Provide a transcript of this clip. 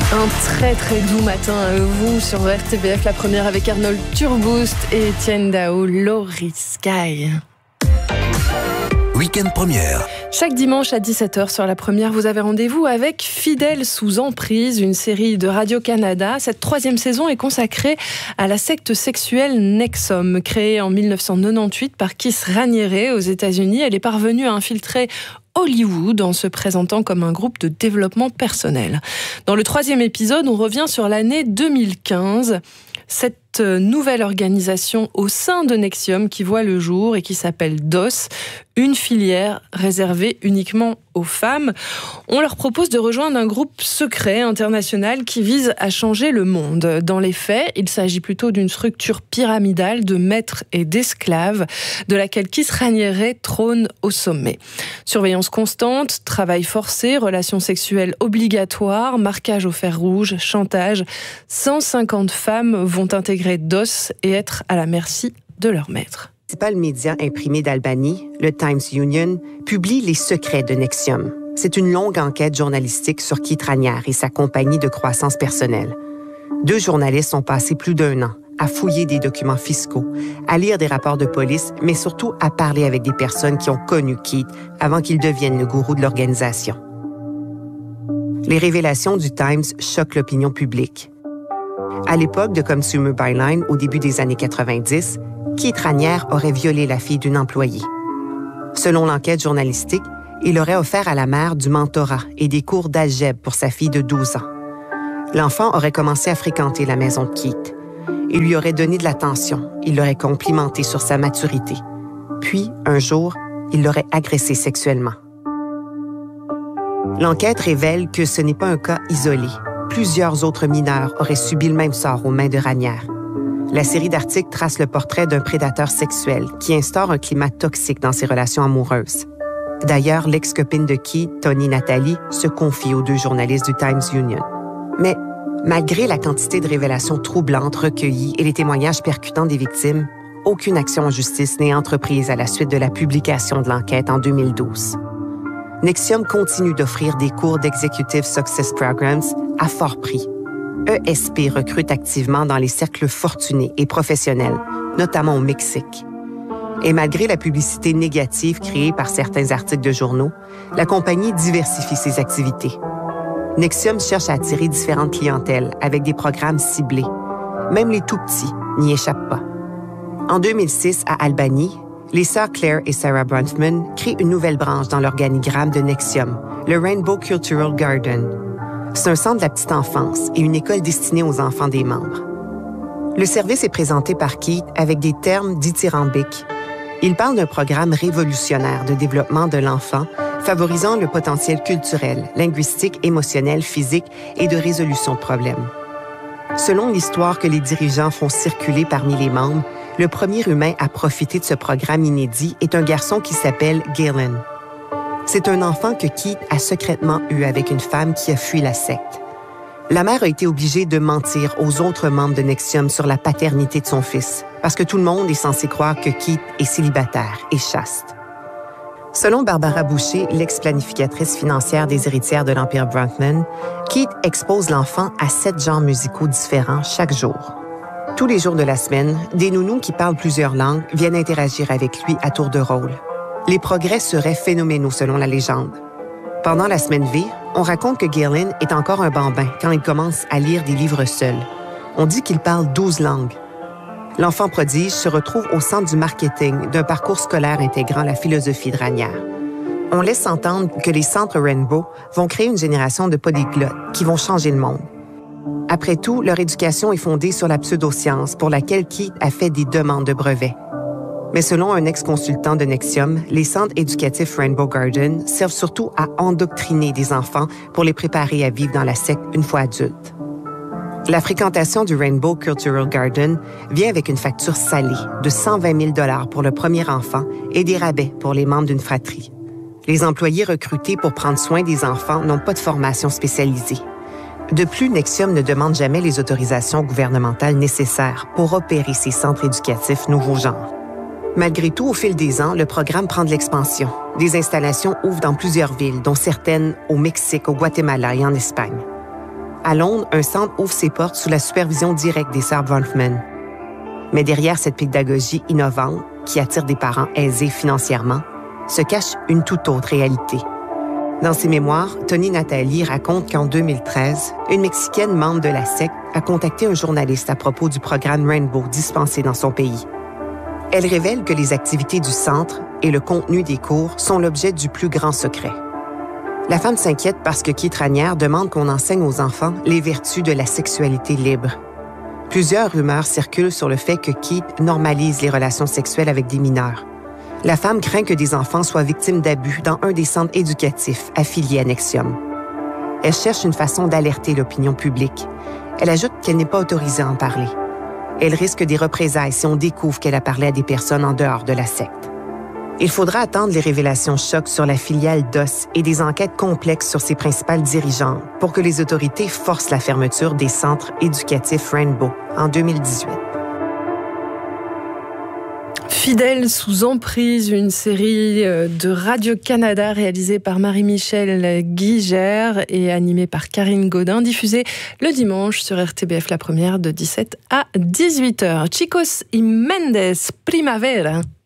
Un très très doux matin à vous sur RTBF, la première avec Arnold Turboust et Etienne Dao, Laurie Sky. Week-end première. Chaque dimanche à 17h sur la première, vous avez rendez-vous avec Fidèle sous emprise, une série de Radio-Canada. Cette 3e saison est consacrée à la secte sexuelle NXIVM. Créée en 1998 par Keith Raniere aux États-Unis, elle est parvenue à infiltrer Hollywood en se présentant comme un groupe de développement personnel. Dans le 3e épisode, on revient sur l'année 2015. Cette nouvelle organisation au sein de NXIVM qui voit le jour et qui s'appelle DOS, une filière réservée uniquement aux femmes. On leur propose de rejoindre un groupe secret international qui vise à changer le monde. Dans les faits, il s'agit plutôt d'une structure pyramidale de maîtres et d'esclaves, de laquelle Keith Raniere trône au sommet. Surveillance constante, travail forcé, relations sexuelles obligatoires, marquage au fer rouge, chantage. 150 femmes vont intégrer DOS et être à la merci de leur maître. Le principal média imprimé d'Albanie, le Times Union, publie les secrets de NXIVM. C'est une longue enquête journalistique sur Keith Raniere et sa compagnie de croissance personnelle. 2 journalistes ont passé plus d'1 an à fouiller des documents fiscaux, à lire des rapports de police, mais surtout à parler avec des personnes qui ont connu Keith avant qu'il devienne le gourou de l'organisation. Les révélations du Times choquent l'opinion publique. À l'époque de Consumer Byline, au début des années 90, Keith Raniere aurait violé la fille d'une employée. Selon l'enquête journalistique, il aurait offert à la mère du mentorat et des cours d'algèbre pour sa fille de 12 ans. L'enfant aurait commencé à fréquenter la maison de Keith. Il lui aurait donné de l'attention. Il l'aurait complimenté sur sa maturité. Puis, un jour, il l'aurait agressé sexuellement. L'enquête révèle que ce n'est pas un cas isolé. Plusieurs autres mineurs auraient subi le même sort aux mains de Raniere. La série d'articles trace le portrait d'un prédateur sexuel qui instaure un climat toxique dans ses relations amoureuses. D'ailleurs, l'ex-copine de Keith, Tony Nathalie, se confie aux 2 journalistes du Times Union. Mais malgré la quantité de révélations troublantes recueillies et les témoignages percutants des victimes, aucune action en justice n'est entreprise à la suite de la publication de l'enquête en 2012. NXIVM continue d'offrir des cours d'Executive Success Programs à fort prix. ESP recrute activement dans les cercles fortunés et professionnels, notamment au Mexique. Et malgré la publicité négative créée par certains articles de journaux, la compagnie diversifie ses activités. NXIVM cherche à attirer différentes clientèles avec des programmes ciblés. Même les tout-petits n'y échappent pas. En 2006, à Albany, les sœurs Claire et Sarah Bronfman créent une nouvelle branche dans l'organigramme de NXIVM, le Rainbow Cultural Garden. C'est un centre de la petite enfance et une école destinée aux enfants des membres. Le service est présenté par Keith avec des termes dithyrambiques. Il parle d'un programme révolutionnaire de développement de l'enfant, favorisant le potentiel culturel, linguistique, émotionnel, physique et de résolution de problèmes. Selon l'histoire que les dirigeants font circuler parmi les membres, le premier humain à profiter de ce programme inédit est un garçon qui s'appelle Galen. C'est un enfant que Keith a secrètement eu avec une femme qui a fui la secte. La mère a été obligée de mentir aux autres membres de NXIVM sur la paternité de son fils, parce que tout le monde est censé croire que Keith est célibataire et chaste. Selon Barbara Boucher, l'ex-planificatrice financière des héritières de l'Empire Bronfman, Keith expose l'enfant à 7 genres musicaux différents chaque jour. Tous les jours de la semaine, des nounous qui parlent plusieurs langues viennent interagir avec lui à tour de rôle. Les progrès seraient phénoménaux selon la légende. Pendant la semaine V, on raconte que Galen est encore un bambin quand il commence à lire des livres seul. On dit qu'il parle 12 langues. L'enfant prodige se retrouve au centre du marketing d'un parcours scolaire intégrant la philosophie de Raniere. On laisse entendre que les centres Rainbow vont créer une génération de polyglottes qui vont changer le monde. Après tout, leur éducation est fondée sur la pseudoscience pour laquelle Keith a fait des demandes de brevets. Mais selon un ex-consultant de NXIVM, les centres éducatifs Rainbow Garden servent surtout à endoctriner des enfants pour les préparer à vivre dans la secte une fois adultes. La fréquentation du Rainbow Cultural Garden vient avec une facture salée de 120 000 $ pour le premier enfant et des rabais pour les membres d'une fratrie. Les employés recrutés pour prendre soin des enfants n'ont pas de formation spécialisée. De plus, NXIVM ne demande jamais les autorisations gouvernementales nécessaires pour opérer ces centres éducatifs nouveaux genres. Malgré tout, au fil des ans, le programme prend de l'expansion. Des installations ouvrent dans plusieurs villes, dont certaines au Mexique, au Guatemala et en Espagne. À Londres, un centre ouvre ses portes sous la supervision directe des sœurs Bronfman. Mais derrière cette pédagogie innovante, qui attire des parents aisés financièrement, se cache une toute autre réalité. Dans ses mémoires, Toni Natali raconte qu'en 2013, une Mexicaine membre de la secte a contacté un journaliste à propos du programme Rainbow dispensé dans son pays. Elle révèle que les activités du centre et le contenu des cours sont l'objet du plus grand secret. La femme s'inquiète parce que Keith Raniere demande qu'on enseigne aux enfants les vertus de la sexualité libre. Plusieurs rumeurs circulent sur le fait que Keith normalise les relations sexuelles avec des mineurs. La femme craint que des enfants soient victimes d'abus dans un des centres éducatifs affiliés à NXIVM. Elle cherche une façon d'alerter l'opinion publique. Elle ajoute qu'elle n'est pas autorisée à en parler. Elle risque des représailles si on découvre qu'elle a parlé à des personnes en dehors de la secte. Il faudra attendre les révélations chocs sur la filiale DOS et des enquêtes complexes sur ses principales dirigeantes pour que les autorités forcent la fermeture des centres éducatifs Rainbow en 2018. Fidèle sous emprise, une série de Radio-Canada réalisée par Marie-Michel Guigère et animée par Karine Godin, diffusée le dimanche sur RTBF La Première de 17 à 18h. Chicos y Mendes, Primavera.